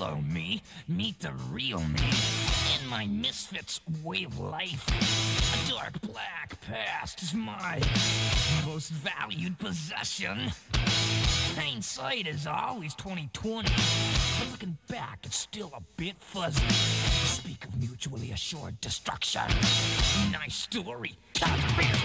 Follow me, meet the real me, in my misfits way of life. A dark black past is my most valued possession. Hindsight is always 20/20, but looking back, it's still a bit fuzzy. Speak of mutually assured destruction. Nice story.